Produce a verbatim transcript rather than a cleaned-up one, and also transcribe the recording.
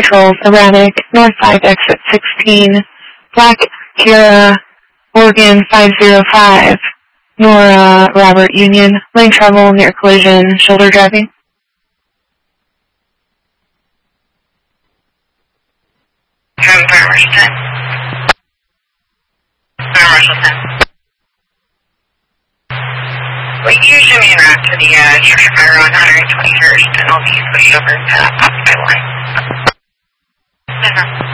controls erratic, North five exit sixteen, Black Kira, Oregon five zero five, Nora Robert Union, lane trouble near collision, shoulder driving. From Fire Marshal ten. Fire Marshal ten. Will you show me around to the uh, structure fire on one hundred twenty-first and I'll be pushed over to the occupied line. Uh-huh.